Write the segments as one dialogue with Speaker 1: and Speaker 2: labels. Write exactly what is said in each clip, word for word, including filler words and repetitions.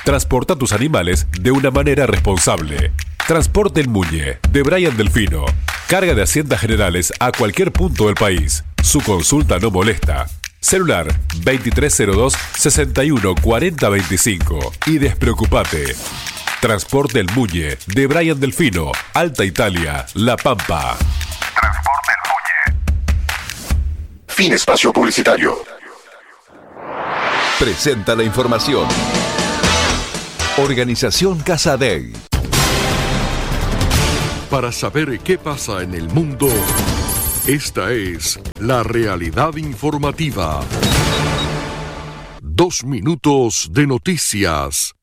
Speaker 1: Transporta tus animales de una manera responsable. Transporte El Muñe, de Brian Delfino. Carga de haciendas generales a cualquier punto del país. Su consulta no molesta. Celular veintitrés cero dos, sesenta y uno cuarenta veinticinco. Y despreocupate. Transporte El Muñe, de Brian Delfino, Alta Italia, La Pampa.
Speaker 2: Transporte El Muñe. Fin espacio publicitario.
Speaker 3: Presenta la información. Organización Casadei.
Speaker 4: Para saber qué pasa en el mundo, esta es la realidad informativa. Dos minutos de noticias.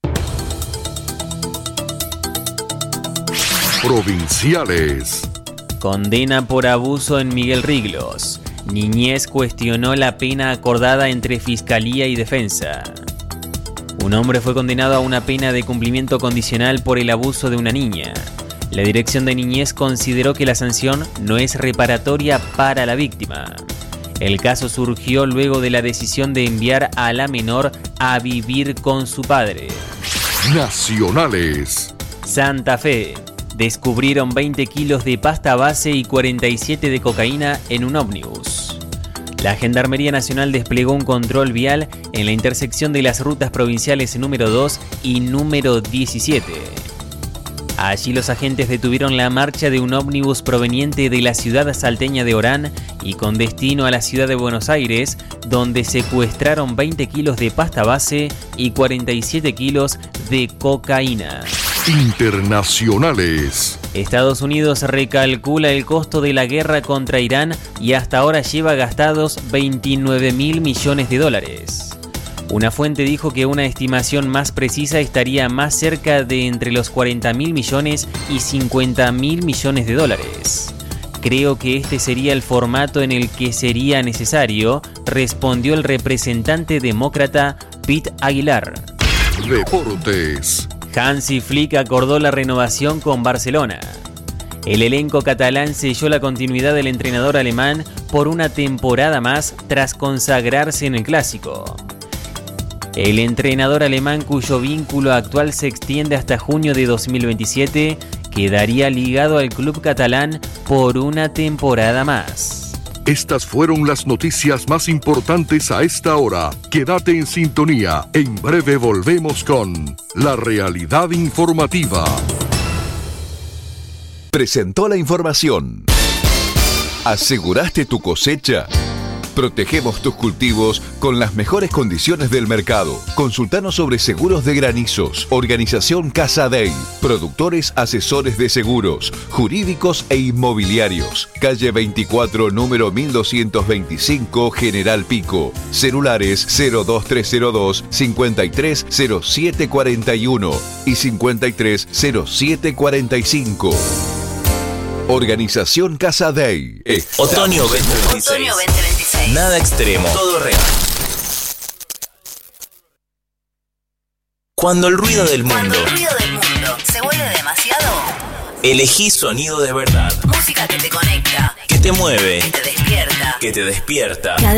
Speaker 4: Provinciales.
Speaker 5: Condena por abuso en Miguel Riglos. Niñez cuestionó la pena acordada entre Fiscalía y Defensa. Un hombre fue condenado a una pena de cumplimiento condicional por el abuso de una niña. La Dirección de Niñez consideró que la sanción no es reparatoria para la víctima. El caso surgió luego de la decisión de enviar a la menor a vivir con su padre.
Speaker 4: Nacionales.
Speaker 5: Santa Fe. Descubrieron veinte kilos de pasta base y cuarenta y siete de cocaína en un ómnibus. La Gendarmería Nacional desplegó un control vial en la intersección de las rutas provinciales número dos y número diecisiete. Allí los agentes detuvieron la marcha de un ómnibus proveniente de la ciudad salteña de Orán y con destino a la ciudad de Buenos Aires, donde secuestraron veinte kilos de pasta base y cuarenta y siete kilos de cocaína.
Speaker 4: Internacionales.
Speaker 5: Estados Unidos recalcula el costo de la guerra contra Irán y hasta ahora lleva gastados veintinueve mil millones de dólares. Una fuente dijo que una estimación más precisa estaría más cerca de entre los cuarenta mil millones y cincuenta mil millones de dólares. Creo que este sería el formato en el que sería necesario, respondió el representante demócrata Pete Aguilar.
Speaker 4: Deportes.
Speaker 5: Hansi Flick acordó la renovación con Barcelona. El elenco catalán selló la continuidad del entrenador alemán por una temporada más tras consagrarse en el Clásico. El entrenador alemán, cuyo vínculo actual se extiende hasta junio de dos mil veintisiete, quedaría ligado al club catalán por una temporada más.
Speaker 4: Estas fueron las noticias más importantes a esta hora. Quédate en sintonía. En breve volvemos con La Realidad Informativa.
Speaker 3: Presentó la información. ¿Aseguraste tu cosecha? Protegemos tus cultivos con las mejores condiciones del mercado. Consultanos sobre seguros de granizos. Organización Casadei. Productores asesores de seguros, jurídicos e inmobiliarios. Calle veinticuatro, número mil doscientos veinticinco, General Pico. Celulares cero dos tres cero dos, cincuenta y tres cero siete cuarenta y uno y cincuenta y tres cero siete cuarenta y cinco. Organización Casadei.
Speaker 6: Otoño veinte veintiséis. Otoño veinte veintiséis. Nada extremo, todo real. Cuando el ruido del mundo,
Speaker 7: Cuando el ruido del mundo se vuelve demasiado,
Speaker 6: elegí sonido de verdad.
Speaker 7: música que te conecta,
Speaker 6: Que te mueve,
Speaker 7: que te despierta.
Speaker 6: que te despierta.